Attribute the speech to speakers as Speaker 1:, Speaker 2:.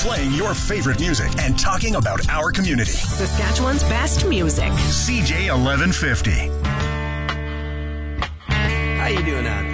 Speaker 1: Playing your favorite music and talking about our community.
Speaker 2: Saskatchewan's best music.
Speaker 1: CJ 1150.
Speaker 3: How you doing out